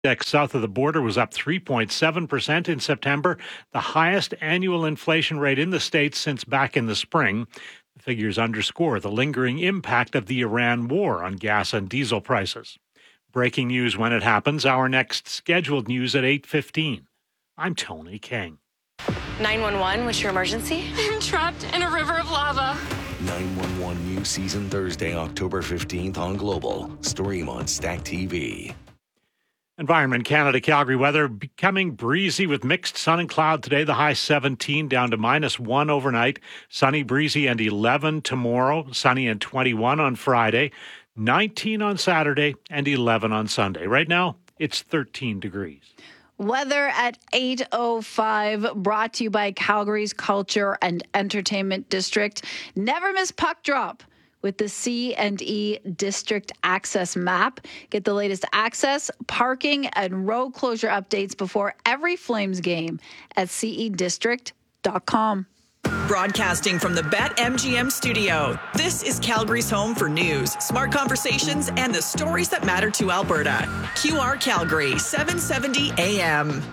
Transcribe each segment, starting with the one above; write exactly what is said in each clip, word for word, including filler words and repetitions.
Index south of the border was up three point seven percent in September, the highest annual inflation rate in the States since back in the spring. The figures underscore the lingering impact of the Iran war on gas and diesel prices. Breaking news when it happens. Our next scheduled news at eight fifteen. I'm Tony King. nine one one, what's your emergency? I'm trapped in a river of lava. nine one one new season Thursday, October fifteenth on Global. Stream on Stack T V. Environment Canada Calgary weather becoming breezy with mixed sun and cloud today. The high seventeen down to minus one overnight. Sunny, breezy, and eleven tomorrow. Sunny and twenty-one on Friday. nineteen on Saturday and eleven on Sunday. Right now, it's thirteen degrees. Weather at eight oh five, brought to you by Calgary's Culture and Entertainment District. Never miss puck drop with the C and E District Access Map. Get the latest access, parking, and road closure updates before every Flames game at c e district dot com. Broadcasting from the BetMGM studio, this is Calgary's home for news, smart conversations, and the stories that matter to Alberta. Q R Calgary, seven seventy A M.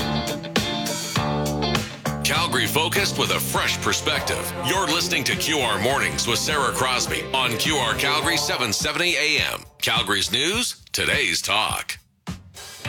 Calgary focused with a fresh perspective. You're listening to Q R Mornings with Sarah Crosby on Q R Calgary, seven seventy A M. Calgary's news, today's talk.